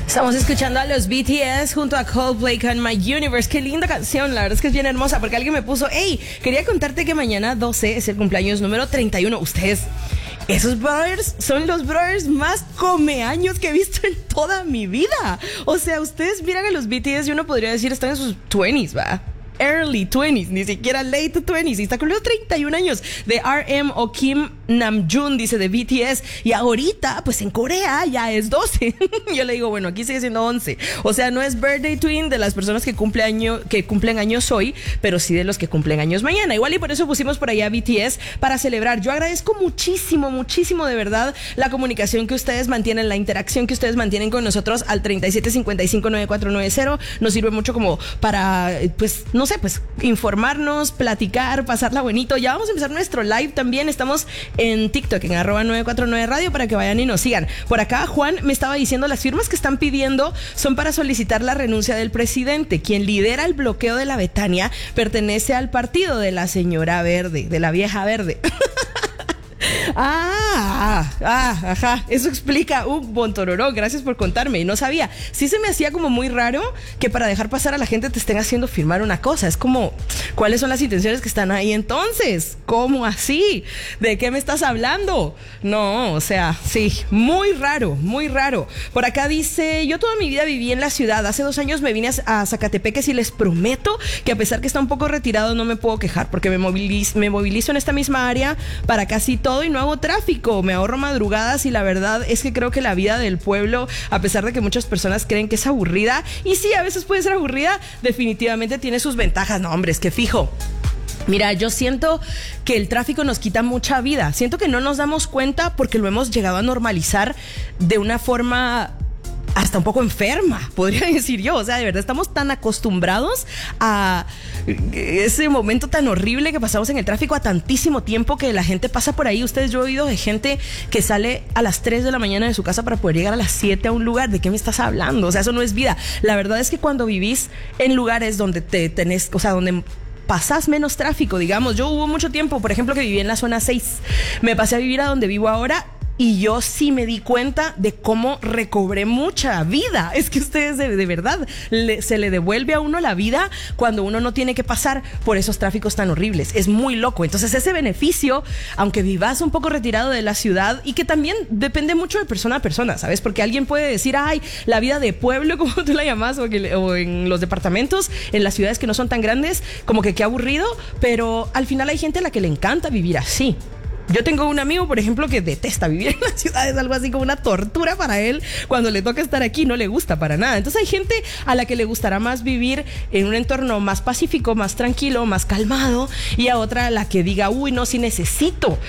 Estamos escuchando a los BTS junto a Coldplay con My Universe. Qué linda canción, la verdad es que es bien hermosa, porque alguien me puso, hey, quería contarte que mañana 12 es el cumpleaños número 31. Ustedes, esos brothers son los brothers más comeaños que he visto en toda mi vida. O sea, ustedes miran a los BTS y uno podría decir están en sus 20s, ¿va? Early 20s, ni siquiera late 20s. Y está cumpliendo 31 años de RM o Kim Namjoon, dice, de BTS. Y ahorita, pues en Corea ya es 12. Yo le digo, bueno, aquí sigue siendo 11. O sea, no es birthday twin de las personas que cumplen años hoy, pero sí de los que cumplen años mañana. Igual y por eso pusimos por allá a BTS para celebrar. Yo agradezco muchísimo, muchísimo de verdad la comunicación que ustedes mantienen, la interacción que ustedes mantienen con nosotros al 37559490. Nos sirve mucho como para, pues, no sé, pues informarnos, platicar, pasarla bonito. Ya vamos a empezar nuestro live también. Estamos en TikTok, en @949radio, para que vayan y nos sigan. Por acá Juan me estaba diciendo, las firmas que están pidiendo son para solicitar la renuncia del presidente. Quien lidera el bloqueo de la Betania pertenece al partido de la señora Verde, de la vieja Verde. Ajá, eso explica un bontororó, gracias por contarme, y no sabía. Sí se me hacía como muy raro que para dejar pasar a la gente te estén haciendo firmar una cosa. Es como, ¿cuáles son las intenciones que están ahí entonces? ¿Cómo así? ¿De qué me estás hablando? No, o sea, sí, muy raro, muy raro. Por acá dice, yo toda mi vida viví en la ciudad, hace 2 años me vine a Zacatepeques y les prometo que a pesar que está un poco retirado no me puedo quejar porque me movilizo en esta misma área para casi todo y no hago tráfico, me ahorro madrugadas y la verdad es que creo que la vida del pueblo, a pesar de que muchas personas creen que es aburrida, y sí, a veces puede ser aburrida, definitivamente tiene sus ventajas. No, hombre, es que fijo. Mira, yo siento que el tráfico nos quita mucha vida. Siento que no nos damos cuenta porque lo hemos llegado a normalizar de una forma hasta un poco enferma, podría decir yo. O sea, de verdad estamos tan acostumbrados a ese momento tan horrible que pasamos en el tráfico a tantísimo tiempo que la gente pasa por ahí. Ustedes, yo he oído de gente que sale a las 3 de la mañana de su casa para poder llegar a las 7 a un lugar. ¿De qué me estás hablando? O sea, eso no es vida. La verdad es que cuando vivís en lugares donde donde pasas menos tráfico, digamos. Yo hubo mucho tiempo, por ejemplo, que viví en la zona 6. Me pasé a vivir a donde vivo ahora. Y yo sí me di cuenta de cómo recobré mucha vida. Es que ustedes de verdad se le devuelve a uno la vida cuando uno no tiene que pasar por esos tráficos tan horribles. Es muy loco. Entonces ese beneficio, aunque vivas un poco retirado de la ciudad, y que también depende mucho de persona a persona, ¿sabes? Porque alguien puede decir, ay, la vida de pueblo, como tú la llamas, o en los departamentos, en las ciudades que no son tan grandes, como que qué aburrido, pero al final hay gente a la que le encanta vivir así. Yo tengo un amigo, por ejemplo, que detesta vivir en la ciudad, es algo así como una tortura para él. Cuando le toca estar aquí no le gusta para nada. Entonces hay gente a la que le gustará más vivir en un entorno más pacífico, más tranquilo, más calmado, y a otra a la que diga, uy, no, sí necesito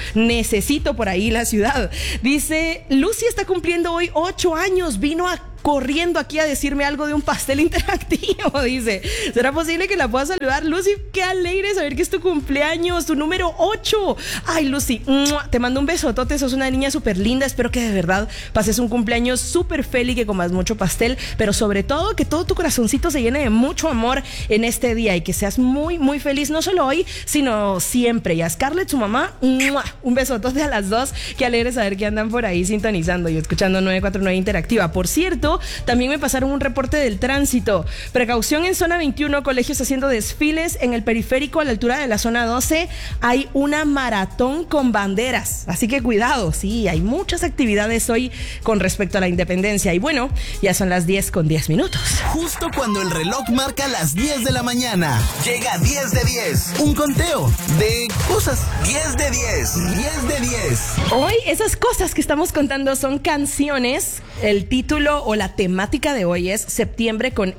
por ahí la ciudad. Dice, Lucy está cumpliendo hoy 8 años, vino corriendo aquí a decirme algo de un pastel interactivo, dice. ¿Será posible que la pueda saludar? Lucy, qué alegre saber que es tu cumpleaños, tu número 8. Ay, Lucy, te mando un besotote, sos una niña súper linda. Espero que de verdad pases un cumpleaños súper feliz, que comas mucho pastel, pero sobre todo que todo tu corazoncito se llene de mucho amor en este día y que seas muy, muy feliz, no solo hoy, sino siempre. Y a Scarlett, su mamá, un besotote a las dos. Qué alegre saber que andan por ahí sintonizando y escuchando 949 Interactiva. Por cierto, también me pasaron un reporte del tránsito. Precaución en zona 21, colegios haciendo desfiles. En el periférico, a la altura de la zona 12, hay una maratón con banderas. Así que cuidado, sí, hay muchas actividades hoy con respecto a la independencia. Y bueno, ya son las 10:10. Justo cuando el reloj marca las 10 de la mañana, llega 10 de 10. Un conteo de cosas. 10 de 10. 10 de 10. Hoy esas cosas que estamos contando son canciones. El título o la temática de hoy es Septiembre con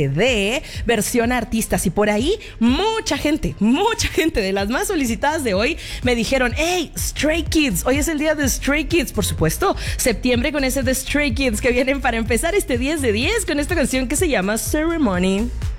SD, versión artistas. Y por ahí mucha gente de las más solicitadas de hoy me dijeron, hey, Stray Kids, hoy es el día de Stray Kids. Por supuesto, septiembre con ese de Stray Kids, que vienen para empezar este 10 de 10 con esta canción que se llama Ceremony.